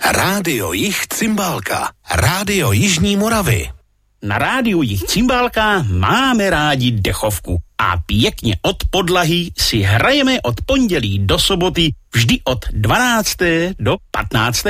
Rádio Jih Cymbálka, Rádio Jižní Moravy. Na rádiu Jih Cymbálka máme rádi dechovku a pěkně od podlahy si hrajeme od pondělí do soboty vždy od 12. do 15.